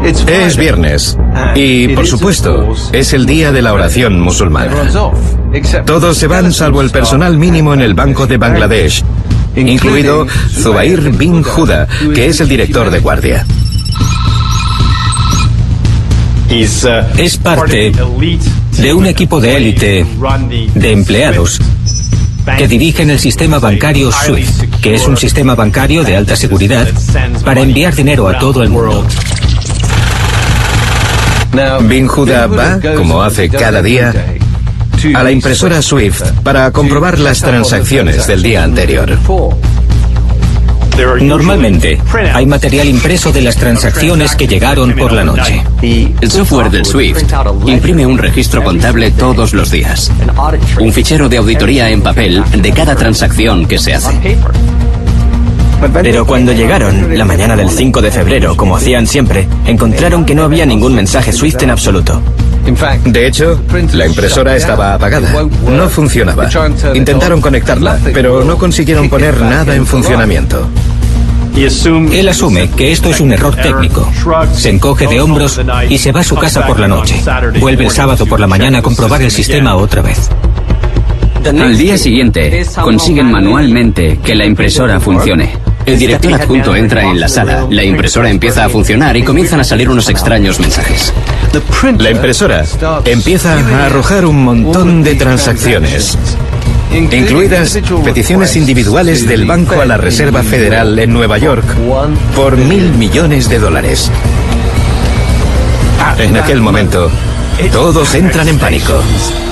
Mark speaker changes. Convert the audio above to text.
Speaker 1: Es viernes y, por supuesto, es el día de la oración musulmana. Todos se van salvo el personal mínimo en el Banco de Bangladesh, incluido Zubair bin Huda, que es el director de guardia.
Speaker 2: Es parte de un equipo de élite de empleados que dirigen el sistema bancario SWIFT, que es un sistema bancario de alta seguridad para enviar dinero a todo el mundo.
Speaker 1: Bin Huda va, como hace cada día, a la impresora SWIFT para comprobar las transacciones del día anterior.
Speaker 2: Normalmente, hay material impreso de las transacciones que llegaron por la noche.
Speaker 3: El software del SWIFT imprime un registro contable todos los días. Un fichero de auditoría en papel de cada transacción que se hace.
Speaker 4: Pero cuando llegaron, la mañana del 5 de febrero, como hacían siempre, encontraron que no había ningún mensaje SWIFT en absoluto.
Speaker 1: De hecho, la impresora estaba apagada. No funcionaba. Intentaron conectarla, pero no consiguieron poner nada en funcionamiento.
Speaker 2: Él asume que esto es un error técnico. Se encoge de hombros y se va a su casa por la noche. Vuelve el sábado por la mañana a comprobar el sistema otra vez.
Speaker 3: Al día siguiente, consiguen manualmente que la impresora funcione. El director adjunto entra en la sala, la impresora empieza a funcionar y comienzan a salir unos extraños mensajes.
Speaker 1: La impresora empieza a arrojar un montón de transacciones, incluidas peticiones individuales del banco a la Reserva Federal en Nueva York por $1.000 millones. En aquel momento, todos entran en pánico.